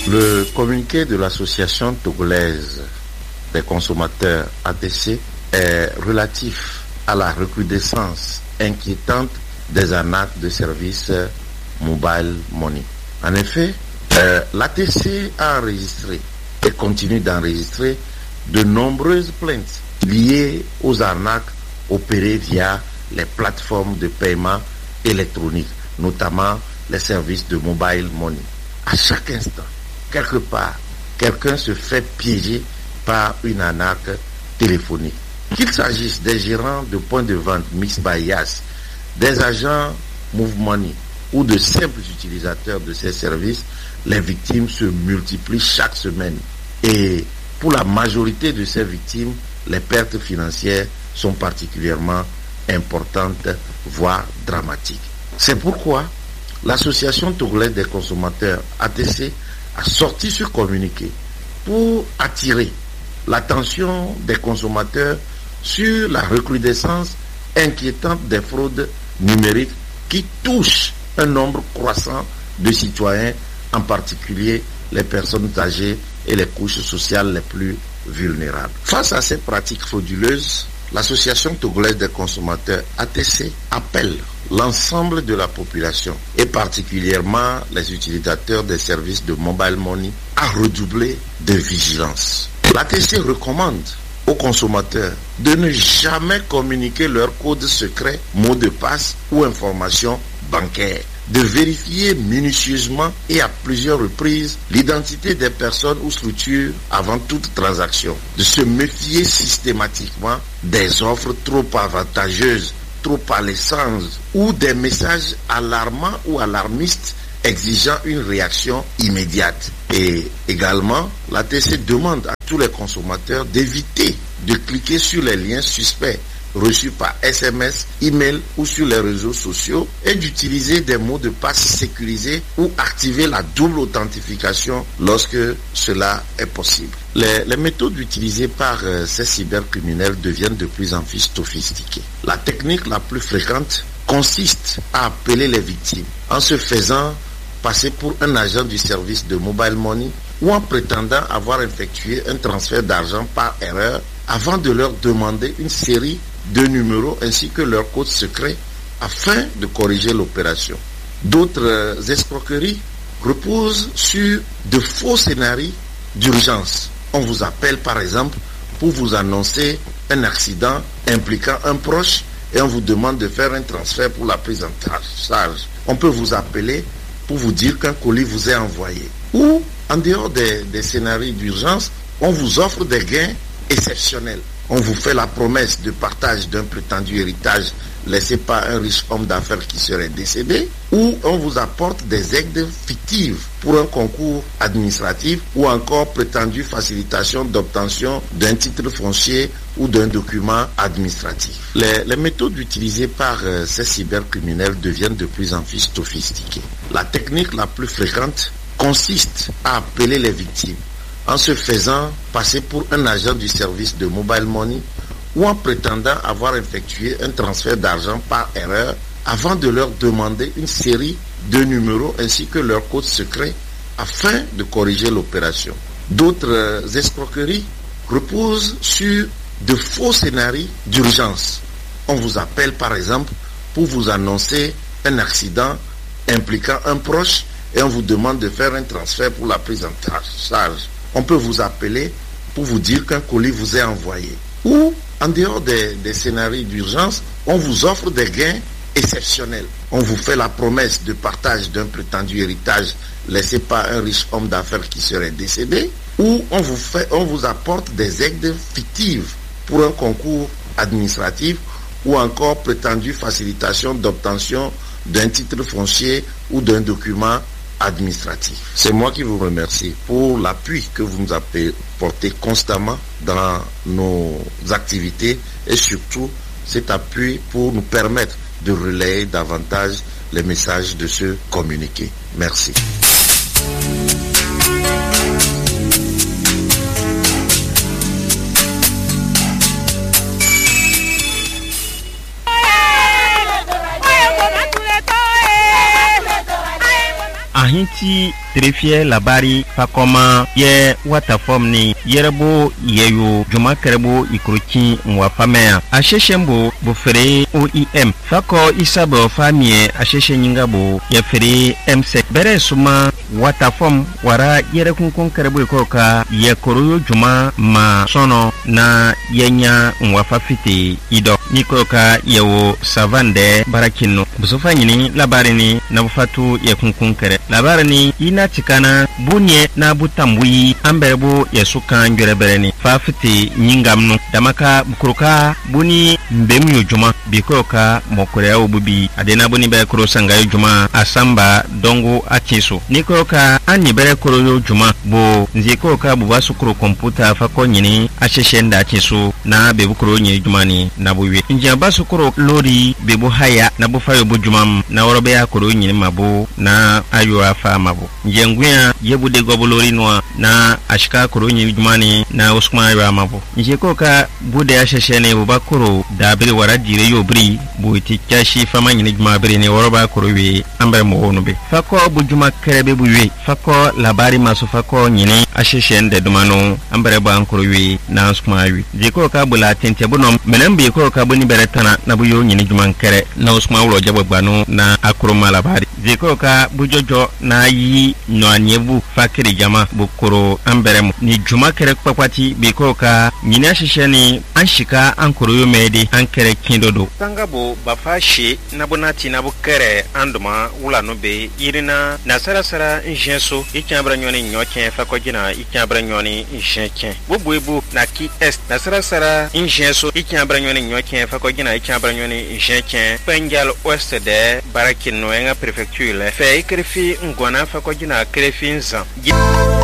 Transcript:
Le communiqué de l'association togolaise des consommateurs ATC est relatif à la recrudescence inquiétante des arnaques de services mobile money. En effet, l'ATC a enregistré et continue d'enregistrer de nombreuses plaintes liées aux arnaques opérées via les plateformes de paiement électronique, notamment les services de mobile money. À chaque instant, quelque part, quelqu'un se fait piéger par une arnaque téléphonique. Qu'il s'agisse des gérants de points de vente Mixx by Yas, des agents Move Money ou de simples utilisateurs de ces services, les victimes se multiplient chaque semaine. Et pour la majorité de ces victimes, les pertes financières sont particulièrement importantes, voire dramatiques. C'est pourquoi l'association togolaise des consommateurs ATC a sorti ce communiqué pour attirer l'attention des consommateurs sur la recrudescence inquiétante des fraudes numériques qui touchent un nombre croissant de citoyens, en particulier les personnes âgées et les couches sociales les plus vulnérables. Face à ces pratiques frauduleuses, l'association togolaise des consommateurs ATC appelle l'ensemble de la population et particulièrement les utilisateurs des services de mobile money à redoubler de vigilance. L'ATC recommande aux consommateurs de ne jamais communiquer leur code secret, mot de passe ou information bancaire, de vérifier minutieusement et à plusieurs reprises l'identité des personnes ou structures avant toute transaction, de se méfier systématiquement des offres trop avantageuses, trop alléchantes ou des messages alarmants ou alarmistes exigeant une réaction immédiate. Et également, l'ATC demande à tous les consommateurs d'éviter de cliquer sur les liens suspects reçus par SMS, email ou sur les réseaux sociaux et d'utiliser des mots de passe sécurisés ou activer la double authentification lorsque cela est possible. Les méthodes utilisées par ces cybercriminels deviennent de plus en plus sophistiquées. La technique la plus fréquente consiste à appeler les victimes en se faisant passer pour un agent du service de mobile money ou en prétendant avoir effectué un transfert d'argent par erreur avant de leur demander une série de numéros ainsi que leur code secret afin de corriger l'opération. D'autres escroqueries reposent sur de faux scénarios d'urgence. On vous appelle par exemple pour vous annoncer un accident impliquant un proche et on vous demande de faire un transfert pour la prise en charge. On peut vous appeler pour vous dire qu'un colis vous est envoyé. Ou, en dehors des scénarios d'urgence, on vous offre des gains exceptionnels. On vous fait la promesse de partage d'un prétendu héritage laissé par un riche homme d'affaires qui serait décédé, ou on vous apporte des aides fictives pour un concours administratif ou encore prétendue facilitation d'obtention d'un titre foncier ou d'un document administratif. Les méthodes utilisées par ces cybercriminels deviennent de plus en plus sophistiquées. La technique la plus fréquente consiste à appeler les victimes en se faisant passer pour un agent du service de mobile money ou en prétendant avoir effectué un transfert d'argent par erreur avant de leur demander une série de numéros ainsi que leur code secret afin de corriger l'opération. D'autres escroqueries reposent sur de faux scénarios d'urgence. On vous appelle par exemple pour vous annoncer un accident impliquant un proche et on vous demande de faire un transfert pour la prise en charge. On peut vous appeler pour vous dire qu'un colis vous est envoyé. Ou, en dehors des scénarios d'urgence, on vous offre des gains exceptionnels. On vous fait la promesse de partage d'un prétendu héritage laissé par un riche homme d'affaires qui serait décédé. Ou on vous apporte des aides fictives pour un concours administratif ou encore prétendue facilitation d'obtention d'un titre foncier ou d'un document administratif. C'est moi qui vous remercie pour l'appui que vous nous apportez constamment dans nos activités et surtout cet appui pour nous permettre de relayer davantage les messages de ce communiqué. Merci. ahinti trefie labari fakoma ye watafom ni yerebo yeyo juma kerebo ikruki mwa famea asheshembo bufere OEM fako isabo famie asheshe nyingabo ya fere MC bere suma watafom wara yere kunkun kerebo ikoka ye koroyo juma ma sono na yenya mwa fafite ido nikoka yewo savande barakino busofa nyini labari ni na bufatu ye kunkun kere labari ni ina tikana bunye na butambui amberebo yesuka ngerebereni fafiti nyingamnu damaka bukuruka buni mbemu juma bikoka mokore obubi adena buni be kuro sanga juma asamba dongo achiso nikoka ani bere kuro juma bo nzikoka bubasu kuro computer fako nyini asheshenda achiso na bebukuro nyi juma ni nabuwe njamba sukuro lori bebu haya na bufayo bujuma na orobe ya kuro nyini mabu na ayo afa mabu njenguya yebude gobolori noa na ashika kuro nyi jumani na usuma ya mabu njikoka bude asheshene bubakuro dabiri waradire yobri buiti kashi fama nyini juma biri ni oroba kuro we amber mohonube fako bujuma kerebe buwe fako labari masu fako nyini asheshende dumano amber ba kuro we na usuma we njikoka bula tente bunom menembi ko buni beretana na buyo nyini juma kere na usuma ulo jabagbanu na akuro malabari njikoka bujojo na yi nwanyebu fakiri jama bukuro amberemu ni juma kere kwakwati bikoka nyini ashisheni anshika ankuro yomedi ankere kindodo tangabo bafashi nabunati nabukere anduma ulano be irina nasara njenso ikyabra nyoni nyoke fakojina ikyabra nyoni njenke bubuebu na ki est nasara njenso ikyabra nyoni nyoke fakojina ikyabra nyoni njenke pengal ouest de barakino enga prefecture fe ikrefi ngwana fakojina krefinza